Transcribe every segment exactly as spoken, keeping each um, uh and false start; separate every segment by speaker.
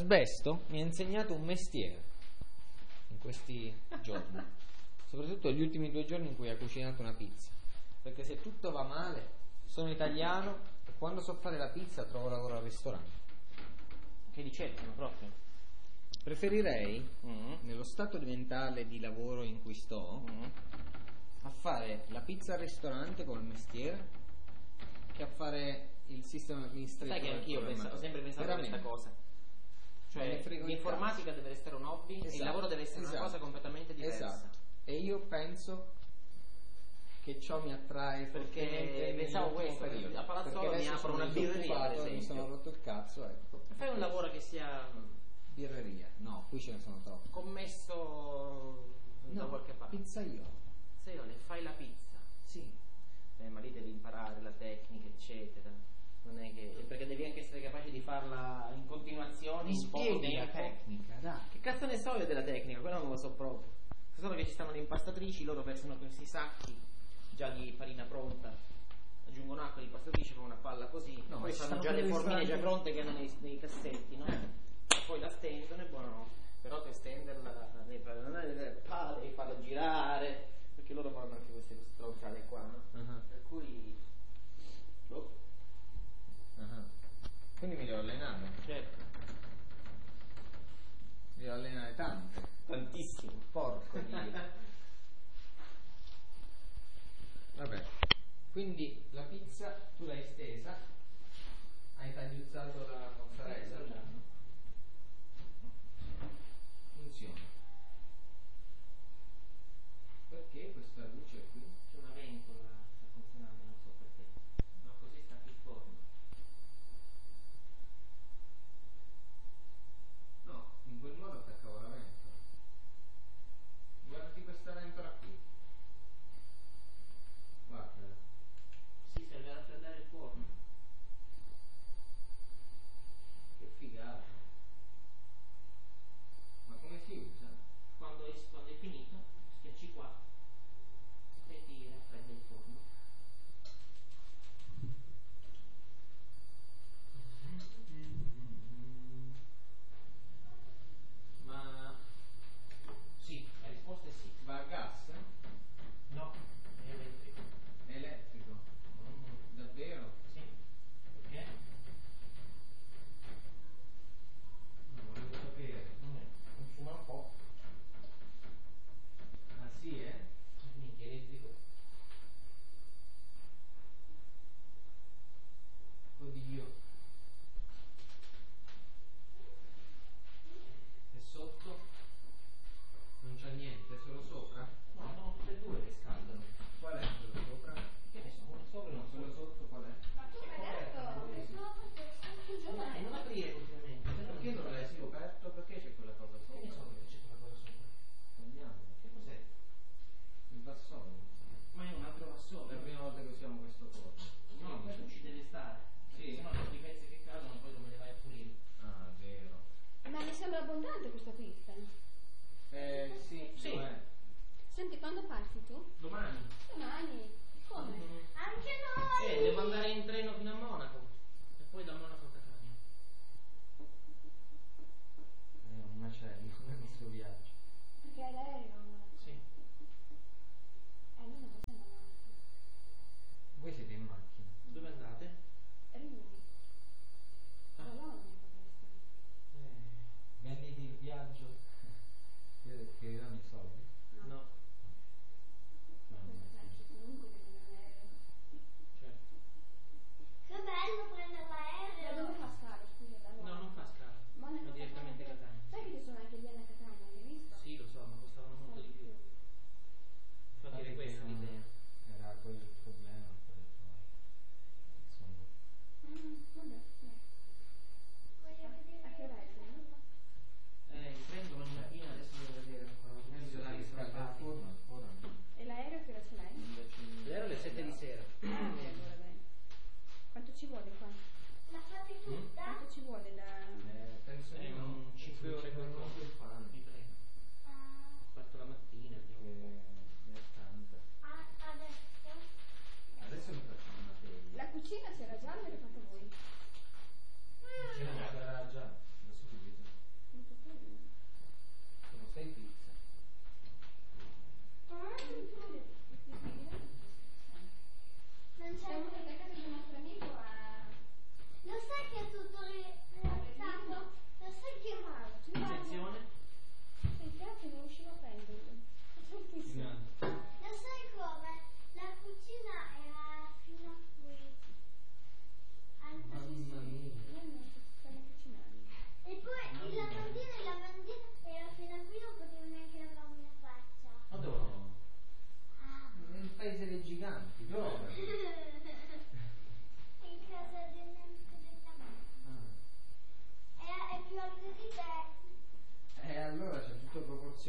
Speaker 1: l'asbesto mi ha insegnato un mestiere in questi giorni, soprattutto gli ultimi due giorni in cui ha cucinato una pizza, perché se tutto va male, sono italiano e quando so fare la pizza trovo lavoro al ristorante.
Speaker 2: Che ricercano proprio.
Speaker 1: Preferirei,
Speaker 2: Mm.
Speaker 1: nello stato mentale di lavoro in cui sto,
Speaker 2: Mm.
Speaker 1: a fare la pizza al ristorante come mestiere che a fare il sistema amministrativo.
Speaker 2: Sai che anch'io ho, pensato, ho sempre pensato a questa cosa. Cioè, l'informatica deve restare un hobby, esatto, e il lavoro deve essere, esatto, una cosa completamente diversa.
Speaker 1: Esatto. E io penso che ciò mi attrae,
Speaker 2: perché pensavo questo, periodo. A Palazzolo mi apro una birreria, per esempio.
Speaker 1: Mi sono rotto il cazzo, ecco.
Speaker 2: Fai un lavoro che sia
Speaker 1: birreria. No, qui ce ne sono troppi.
Speaker 2: Commesso da
Speaker 1: no,
Speaker 2: qualche parte.
Speaker 1: Pizzaiolo.
Speaker 2: Pizzaiolo, fai la pizza.
Speaker 1: Sì.
Speaker 2: Eh, ma lì devi imparare la tecnica, eccetera. Non è che, perché devi anche essere capace di farla in continuazione.
Speaker 1: Mi
Speaker 2: in poco
Speaker 1: spieghi la
Speaker 2: tempo.
Speaker 1: tecnica, dai.
Speaker 2: Che cazzo ne so io della tecnica? Quello non lo so proprio. Solo che ci stanno le impastatrici, loro versano questi sacchi già di farina pronta, aggiungono acqua, l'impastatrice fa una palla così, no, poi fanno già le formine già pronte che hanno nei, nei cassetti, no? Poi la stendono e buono, però per stenderla non è palla, devi farla girare, perché loro fanno anche queste stronzate qua, no? Uh-huh. Per cui boh.
Speaker 1: Uh-huh. Quindi mi devo allenare.
Speaker 2: Certo.
Speaker 1: Mi devo allenare tanto.
Speaker 2: Tantissimo.
Speaker 1: Porco Dio. Vabbè. Quindi la pizza tu l'hai stesa, hai tagliuzzato la mozzarella. Funziona. Perché questa luce qui?
Speaker 2: C'è una ventola, sta funzionando, non so perché. No, così sta più forno.
Speaker 1: No, in quel modo attaccavo la ventola. Guardi questa ventola qui. Guarda.
Speaker 2: Sì, serve a raffreddare il forno.
Speaker 1: Che figata. Ma come si usa?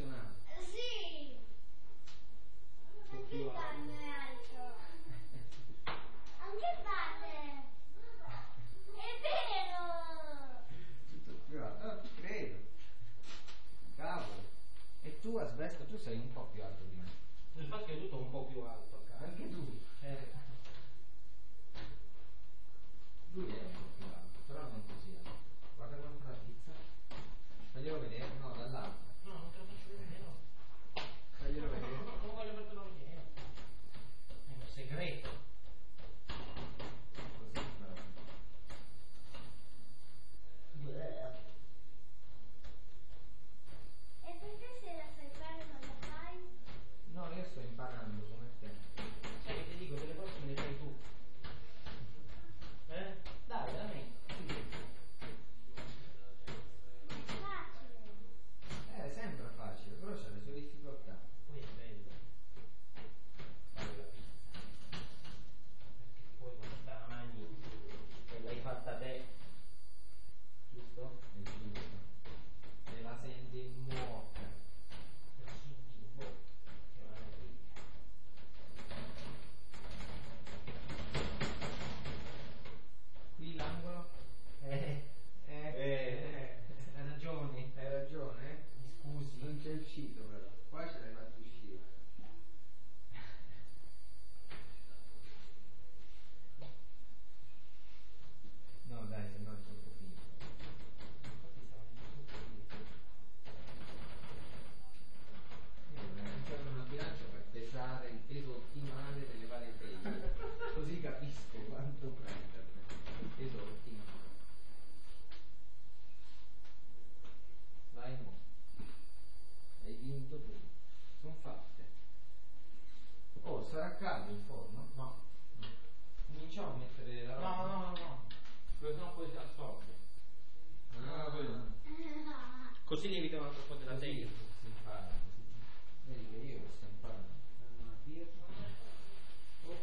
Speaker 1: emozionato.
Speaker 3: Sì. Anche Bagno è alto. Anche Bagno. È vero.
Speaker 1: Tutto più alto. Ah, credo. Cavolo. E tu, Asbesto, tu sei un po' più alto di me.
Speaker 2: Infatti è tutto un po' più alto. Caro.
Speaker 1: Anche tu.
Speaker 2: Eh.
Speaker 1: Lui è un po' più alto, però non così alto. Guarda quanto la pizza. Faglielo vedere, no, dall'alto.
Speaker 2: No, non te lo faccio vedere, no.
Speaker 1: Faglielo vedere.
Speaker 2: Non voglio fartelo vedere. È un segreto.
Speaker 1: Così però.
Speaker 3: E perché se la sai fare non la fai?
Speaker 1: No, io sto imparando come te.
Speaker 2: Sai che ti dico, delle prossime le fai tu. Eh? Dai, veramente.
Speaker 3: Facile.
Speaker 1: Eh, sembra facile, però c'ha le sue difficoltà.
Speaker 2: Poi è bello fare la pizza. Perché poi quando te la mangi e l'hai fatta te, giusto?
Speaker 1: È giusto. E la senti in bocca.
Speaker 2: Te la senti in bocca. Che meraviglia.
Speaker 1: Qui l'angolo.
Speaker 2: Eh,
Speaker 1: Eh,
Speaker 2: eh, hai ragione.
Speaker 1: hai ragione, eh?
Speaker 2: Mi scusi.
Speaker 1: Non c'è uscito però. Qua ce l'hai fatto uscire. No dai, se no è troppo finito.
Speaker 2: Infatti stavo andando tutto lì.
Speaker 1: Io vorrei lanciare una bilancia per pesare il peso ottimale delle varie teglie. Così capisco quanto prenderne. Il peso ottimale. Vai mo. Hai vinto tu. Sono fatte. Oh, sarà caldo il forno?
Speaker 2: No.
Speaker 1: Cominciamo a mettere la roba.
Speaker 2: No, no, no, no. Perché sennò poi si assorbe.
Speaker 1: Ah, quello.
Speaker 2: Così lievita un altro po' della
Speaker 1: Così
Speaker 2: teglia.
Speaker 1: si impara. Vedi che io sto imparando.
Speaker 2: Una birra.